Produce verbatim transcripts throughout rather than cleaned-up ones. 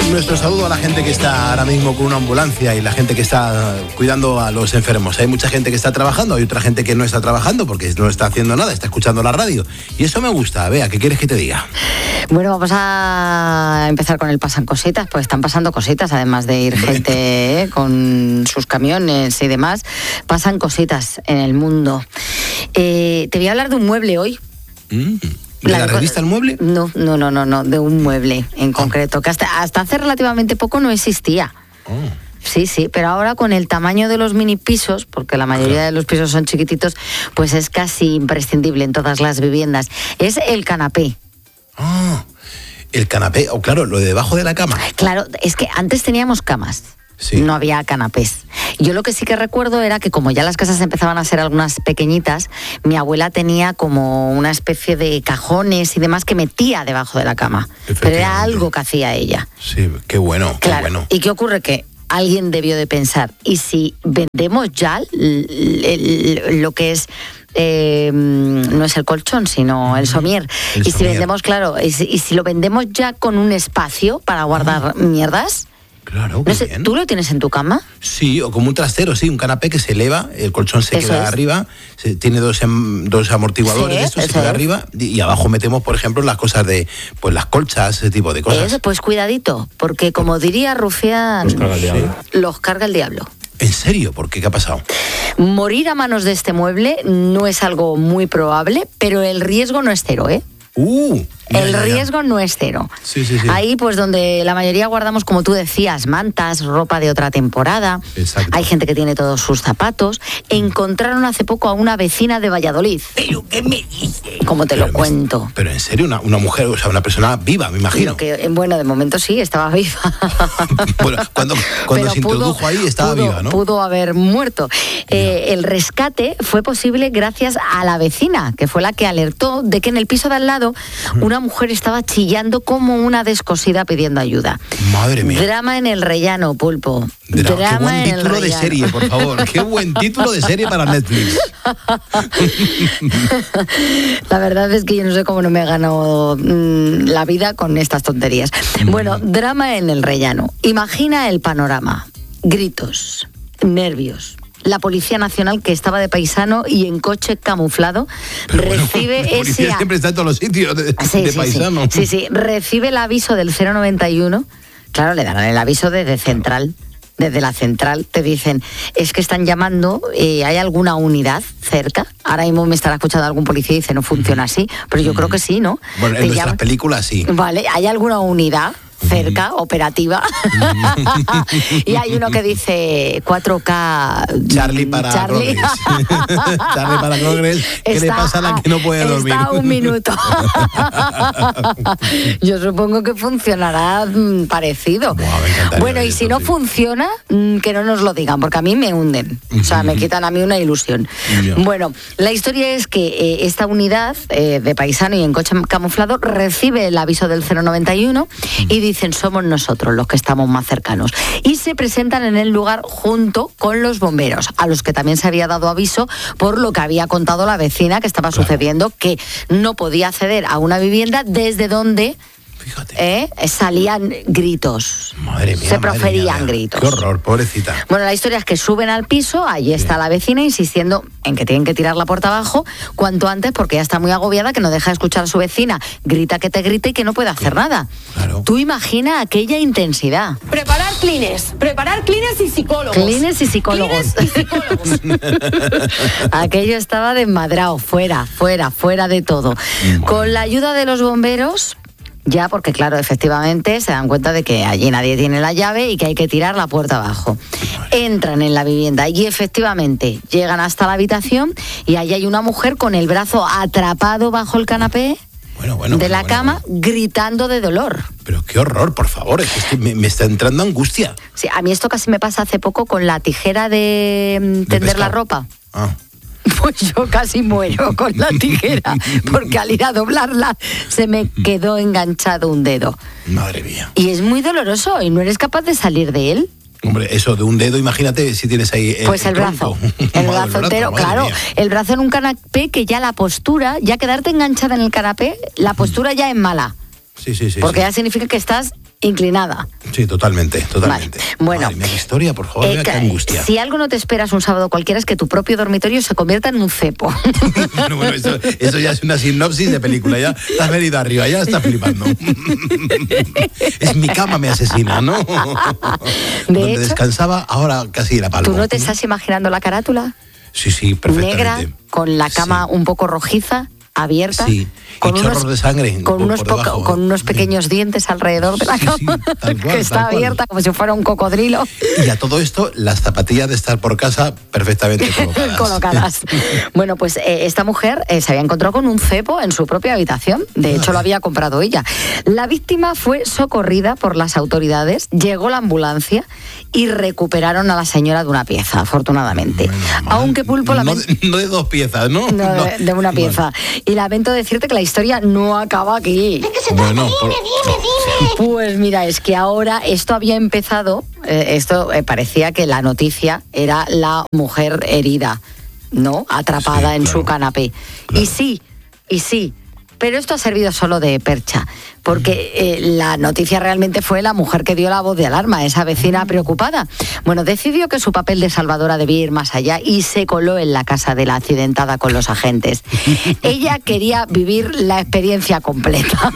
nuestro saludo a la gente que está ahora mismo con una ambulancia y la gente que está cuidando a los enfermos. Hay mucha gente que está trabajando, hay otra gente que no está trabajando porque no está haciendo nada, está escuchando la radio. Y eso me gusta. Bea, ¿qué quieres que te diga? Bueno, vamos a empezar con el pasan cositas, pues están pasando cositas, además de ir Hombre. gente ¿eh? con sus camiones y demás. Pasan cositas en el mundo. Eh, te voy a hablar de un mueble hoy. Mm. ¿De la, la revista El Mueble? No, no, no, no, no, de un mueble en concreto, que hasta, hasta hace relativamente poco no existía. Oh. Sí, sí, pero ahora con el tamaño de los mini pisos, porque la mayoría de los pisos son chiquititos, pues es casi imprescindible en todas las viviendas. Es el canapé. Ah, el canapé, o oh, claro, lo de debajo de la cama. Claro, es que antes teníamos camas. Sí. No había canapés. Yo lo que sí que recuerdo era que como ya las casas empezaban a ser algunas pequeñitas, mi abuela tenía como una especie de cajones y demás que metía debajo de la cama. Pero era algo que hacía ella. Sí, qué bueno, qué claro. bueno. ¿Y qué ocurre? Que alguien debió de pensar, ¿y si vendemos ya lo que es... Eh, no es el colchón, sino el somier. El y somier. Si vendemos, claro, y si, y si lo vendemos ya con un espacio para guardar ah. mierdas... Claro, no sé, bien. ¿Tú lo tienes en tu cama? Sí, o como un trastero, sí, un canapé que se eleva, el colchón se Eso queda es. arriba, se, tiene dos, em, dos amortiguadores sí, de estos, se queda es. arriba, y abajo metemos, por ejemplo, las cosas de, pues las colchas, ese tipo de cosas. Eso, pues cuidadito, porque como diría Rufián, los carga el diablo. Los carga el diablo. ¿En serio? ¿Por qué? ¿Qué ha pasado? Morir a manos de este mueble no es algo muy probable, pero el riesgo no es cero, ¿eh? Uh, mira, el ya, riesgo ya. no es cero. Sí, sí, sí. Ahí, pues donde la mayoría guardamos, como tú decías, mantas, ropa de otra temporada. Exacto. Hay gente que tiene todos sus zapatos. Encontraron hace poco a una vecina de Valladolid. ¿Pero qué me dices? Como te pero lo cuento. Me, pero en serio, una, una mujer, o sea, una persona viva, me imagino. Que, bueno, de momento sí, estaba viva. Bueno, cuando, cuando se introdujo pudo, ahí estaba pudo, viva, ¿no? Pudo haber muerto. Eh, el rescate fue posible gracias a la vecina, que fue la que alertó de que en el piso de al lado una mujer estaba chillando como una descosida pidiendo ayuda. Madre mía. Drama en el rellano, Pulpo. Drama, Drama qué buen en título el de rellano. serie, por favor. Qué buen título de serie para Netflix. La verdad es que yo no sé cómo no me he ganado mmm, la vida con estas tonterías. Bueno, drama en el rellano. Imagina el panorama. Gritos, nervios. La Policía Nacional, que estaba de paisano y en coche camuflado, Pero recibe bueno, la policía ese... siempre está en todos los sitios de, sí, de sí, paisano. Sí, sí, sí, recibe el aviso del cero noventa y uno. Claro, le darán el aviso desde Central. Desde la central te dicen, es que están llamando, eh, ¿hay alguna unidad cerca? Ahora mismo me estará escuchando algún policía y dice, no funciona así, pero yo mm. creo que sí, ¿no? Bueno, en te nuestras llaman... películas sí. Vale, ¿hay alguna unidad cerca, operativa? Y hay uno que dice cuatro K... Charlie para Charlie. Progress. Charlie para Progress. ¿Qué está, le pasa a la que no puede está dormir? Está un minuto. Yo supongo que funcionará mmm, parecido. Buah, bueno, y si no sí. funciona, mmm, que no nos lo digan, porque a mí me hunden. O sea, me quitan a mí una ilusión. Yeah. Bueno, la historia es que eh, esta unidad eh, de paisano y en coche camuflado recibe el aviso del cero noventa y uno mm. y dicen, somos nosotros los que estamos más cercanos. Y se presentan en el lugar junto con los bomberos, a los que también se había dado aviso por lo que había contado la vecina que estaba claro. sucediendo, que no podía acceder a una vivienda desde donde... Fíjate. ¿Eh? Salían gritos. Madre mía. Se proferían madre mía. gritos. Qué horror, pobrecita. Bueno, la historia es que suben al piso, allí está sí. la vecina insistiendo en que tienen que tirar la puerta abajo cuanto antes porque ya está muy agobiada, que no deja de escuchar a su vecina. Grita que te grita y que no puede hacer claro. nada. Claro. Tú imagina aquella intensidad. Preparar clines, preparar clines y psicólogos. Clines y psicólogos. Clines y psicólogos. Aquello estaba desmadrado, fuera, fuera, fuera de todo. Bueno. Con la ayuda de los bomberos... Ya, porque claro, efectivamente se dan cuenta de que allí nadie tiene la llave y que hay que tirar la puerta abajo. Entran en la vivienda y efectivamente llegan hasta la habitación y allí hay una mujer con el brazo atrapado bajo el canapé bueno, bueno, de bueno, la bueno, cama, bueno. gritando de dolor. Pero qué horror, por favor, es que me, me está entrando angustia. Sí, a mí esto casi me pasa hace poco con la tijera de tender la ropa. Ah. Pues yo casi muero con la tijera, porque al ir a doblarla se me quedó enganchado un dedo. Madre mía. Y es muy doloroso y no eres capaz de salir de él. Hombre, eso de un dedo, imagínate si tienes ahí el, pues el, el brazo, el brazo, brazo entero, claro, mía. El brazo en un canapé que ya la postura, ya quedarte enganchada en el canapé, la postura ya es mala. Sí, sí, sí. Porque sí. ya significa que estás inclinada. Sí, totalmente, totalmente. Vale. Bueno, madre mía, qué historia, por favor, eh, mira, qué angustia. Si algo no te esperas un sábado cualquiera es que tu propio dormitorio se convierta en un cepo. bueno, bueno, eso, eso ya es una sinopsis de película, ya te has venido arriba, ya estás flipando. Es mi cama me asesina, ¿no? De Donde hecho, descansaba, ahora casi era palmo. ¿Tú no te estás imaginando la carátula? Sí, sí, perfectamente. Negra, con la cama sí. un poco rojiza, abierta, sí. con, y unos, de sangre con, por, unos por poca, con unos pequeños dientes alrededor de la sí, cama, sí, tal cual, que está tal cual. abierta como si fuera un cocodrilo. Y a todo esto, las zapatillas de estar por casa perfectamente colocadas. colocadas. Bueno, pues eh, esta mujer eh, se había encontrado con un cepo en su propia habitación. De hecho, lo había comprado ella. La víctima fue socorrida por las autoridades, llegó la ambulancia y recuperaron a la señora de una pieza, afortunadamente. Bueno, Aunque Pulpo... No, lament- de, no de dos piezas, ¿no? No, No. de, de una pieza. Y lamento decirte que la historia no acaba aquí. Bueno, por- Pues mira, es que ahora esto había empezado, eh, esto eh, parecía que la noticia era la mujer herida, ¿no? Atrapada Sí, en claro, su canapé. claro. Y sí, y sí. Pero esto ha servido solo de percha, porque eh, la noticia realmente fue la mujer que dio la voz de alarma, esa vecina preocupada. Bueno, decidió que su papel de salvadora debía ir más allá y se coló en la casa de la accidentada con los agentes. Ella quería vivir la experiencia completa.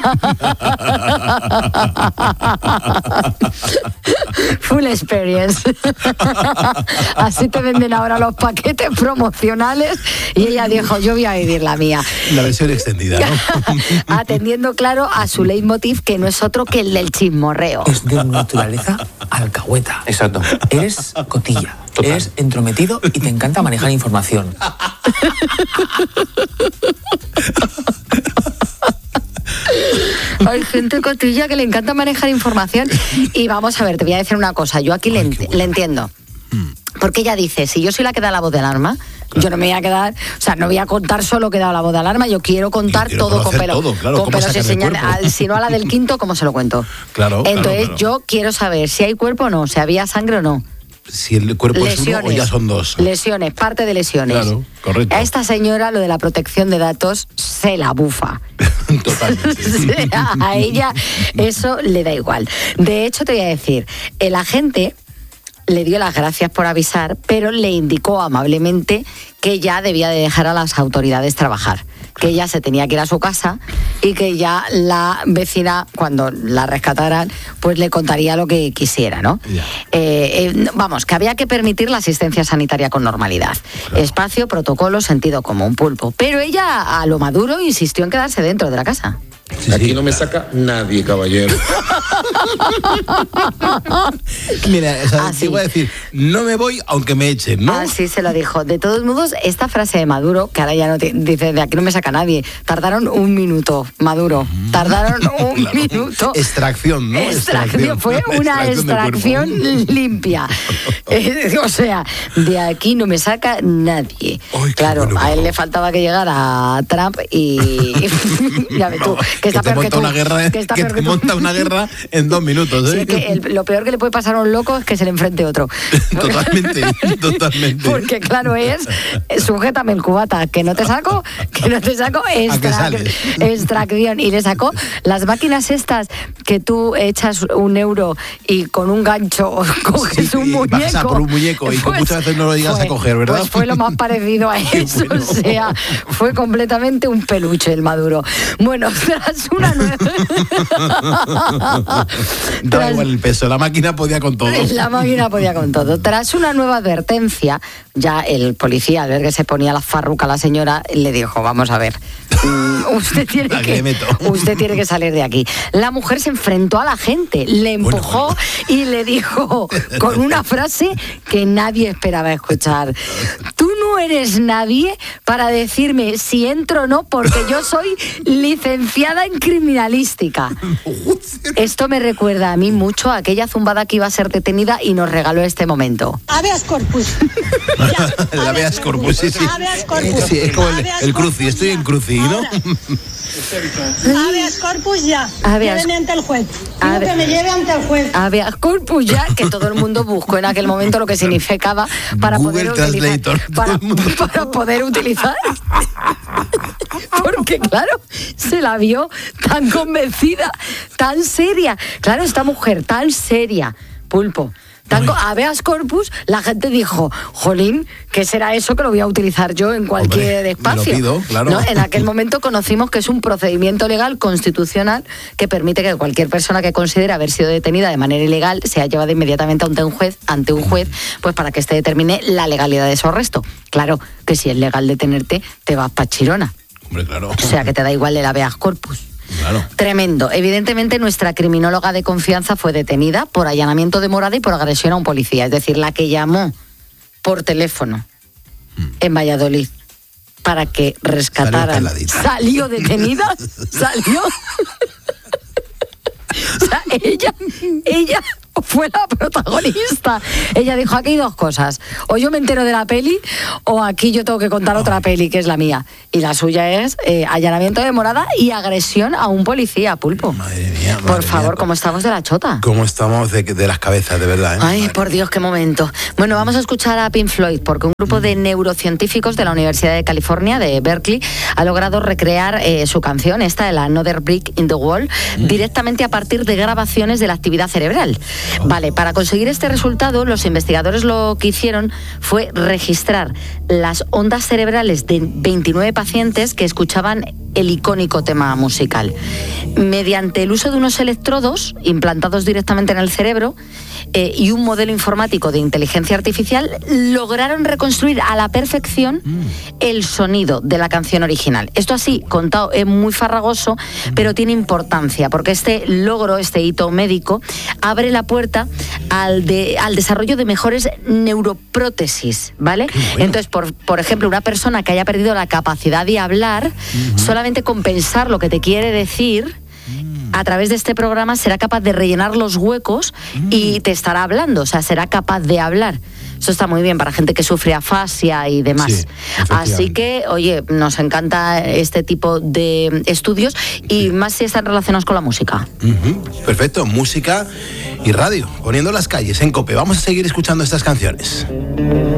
Full experience. Así te venden ahora los paquetes promocionales y ella dijo, yo voy a vivir la mía. la versión extendida, ¿no? Atendiendo, claro, a su leitmotiv, que no es otro que el del chismorreo. Es de naturaleza alcahueta. Exacto. Eres cotilla, Total. eres entrometido y te encanta manejar información. Hay gente cotilla que le encanta manejar información. Y vamos a ver, te voy a decir una cosa. Yo aquí le, Ay, ent- qué bueno. le entiendo. Porque ella dice, si yo soy la que da la voz de alarma, yo no me voy a quedar, o sea, no voy a contar solo que he dado la voz de alarma, yo quiero contar Yo quiero todo con conocer pelo. todo, claro, con cómo pelos y sacar el señales. cuerpo. Al- Si no a la del quinto, ¿cómo se lo cuento? Claro, claro, Entonces claro. yo quiero saber si hay cuerpo o no, si había sangre o no. Si el cuerpo es uno o ya son dos. Lesiones, parte de lesiones. Claro, correcto. A esta señora lo de la protección de datos se la bufa. Totalmente. A ella eso le da igual. De hecho, te voy a decir, el agente le dio las gracias por avisar, pero le indicó amablemente que ya debía de dejar a las autoridades trabajar, que ella se tenía que ir a su casa y que ya la vecina, cuando la rescataran, pues le contaría lo que quisiera, ¿no? Ya. Eh, eh, vamos, que había que permitir la asistencia sanitaria con normalidad. Claro. Espacio, protocolo, sentido común, Pulpo. Pero ella, a lo maduro, insistió en quedarse dentro de la casa. Sí, Aquí sí. no me saca nadie, caballero. Mira, o sea, Ah, te sí. voy a decir, no me voy aunque me echen, ¿no? Así se lo dijo. De todos modos, esta frase de Maduro, que ahora ya no te, dice, de aquí no me saca nadie, tardaron un minuto, Maduro. Tardaron un Claro. minuto. Extracción, ¿no? Extracción, fue una Extracción del extracción limpia. Eh, o sea, de aquí no me saca nadie. Ay, qué Claro, bueno, a él por le favor. faltaba que llegara Trump y ya ves tú, que que está te peor que monta tú. una guerra, que está que peor te que tú. monta una guerra en dos minutos, Sí, ¿eh? es que el- lo peor que le puede pasar a un loco es que se le enfrente otro. Totalmente, totalmente. Porque claro es, eh, sujétame el cubata, que no te saco, que no te saco, extrac- sales? extracción. Y le sacó las máquinas estas que tú echas un euro y con un gancho coges Sí, un y muñeco. vas a por un muñeco y que muchas veces no lo llegas a coger, ¿verdad? Pues fue lo más parecido a Qué eso, bueno. o sea, fue completamente un peluche el Maduro. Bueno, tras una nueva... Da Tras- igual el peso, la máquina podía con todo. La máquina podía con todo. Tras una nueva advertencia, ya el policía, al ver que se ponía la farruca a la señora, le dijo, vamos a ver, mm, usted tiene Aquí que, le meto. usted tiene que salir de aquí. La mujer se enfrentó a la gente, le empujó bueno. y le dijo con una frase que nadie esperaba escuchar. Tú no eres nadie para decirme si entro o no, porque yo soy licenciada en criminalística. Esto me recuerda a mí mucho a aquella zumbada que iba a ser detenida y nos regaló este momento. Habeas corpus. La veas corpus, sí, sí. Habeas corpus. Sí, es como el, Habeas el corpus cruci, estoy ya. en cruci, ¿no? Ahora. Habeas corpus ya. Habeas- Lléveme ante el juez. Digo Habe- que me lleve ante el juez. Habeas corpus ya, que todo el mundo buscó en aquel momento lo que significaba para Google poder utilizar. Translator, todo Para, el mundo. para poder utilizar. Porque, claro, se la vio tan convencida, tan seria. Claro, esta mujer tan seria, Pulpo. Tan co- habeas corpus, la gente dijo, jolín, ¿qué será eso que lo voy a utilizar yo en cualquier Hombre, espacio? me lo pido, claro. ¿No? En aquel momento conocimos que es un procedimiento legal constitucional que permite que cualquier persona que considere haber sido detenida de manera ilegal sea llevada inmediatamente ante un juez, ante un juez, pues para que éste determine la legalidad de su arresto. Claro, que si es legal detenerte, te vas pa' Chirona. Hombre, claro. O sea, que te da igual el habeas corpus. Claro. Tremendo. Evidentemente, nuestra criminóloga de confianza fue detenida por allanamiento de morada y por agresión a un policía. Es decir, la que llamó por teléfono en Valladolid para que rescataran. Salió peladita. Salió detenida. Salió. O sea, ella, ella fue la protagonista. Ella dijo, aquí hay dos cosas. O yo me entero de la peli, o aquí yo tengo que contar otra peli, que es la mía. Y la suya es eh, allanamiento de morada y agresión a un policía, Pulpo. Madre mía, madre Por favor, mía. ¿cómo estamos de la chota? ¿Cómo estamos de, de las cabezas, de verdad? ¿eh? Ay, Madre por Dios, qué momento. Bueno, vamos a escuchar a Pink Floyd, porque un grupo de neurocientíficos de la Universidad de California, de Berkeley, ha logrado recrear eh, su canción, esta de la Another Brick in the Wall, directamente a partir de grabaciones de la actividad cerebral. Vale, para conseguir este resultado, los investigadores lo que hicieron fue registrar las ondas cerebrales de veintinueve pacientes que escuchaban el icónico tema musical. Mediante el uso de unos electrodos implantados directamente en el cerebro eh, y un modelo informático de inteligencia artificial, lograron reconstruir a la perfección el sonido de la canción original. Esto así, contado, es muy farragoso, pero tiene importancia, porque este logro, este hito médico, abre la puerta al, de, al desarrollo de mejores neuroprótesis, ¿vale? bueno. Entonces, por, por ejemplo, una persona que haya perdido la capacidad de hablar, uh-huh. solamente con pensar lo que te quiere decir, a través de este programa será capaz de rellenar los huecos mm. y te estará hablando, o sea, será capaz de hablar. Eso está muy bien para gente que sufre afasia y demás. Sí, así que, oye, nos encanta este tipo de estudios y sí. más si están relacionados con la música. Uh-huh. Perfecto, música y radio, poniendo las calles en COPE. Vamos a seguir escuchando estas canciones.